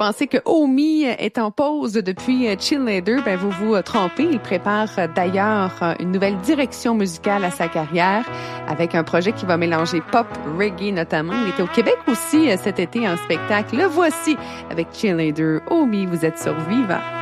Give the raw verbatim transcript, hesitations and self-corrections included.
pensez que Omi est en pause depuis Chill Leader, ben vous vous trompez. Il prépare d'ailleurs une nouvelle direction musicale à sa carrière avec un projet qui va mélanger pop, reggae notamment. Il était au Québec aussi cet été en spectacle. Le voici avec Chill Leader. Omi, vous êtes sur Viva.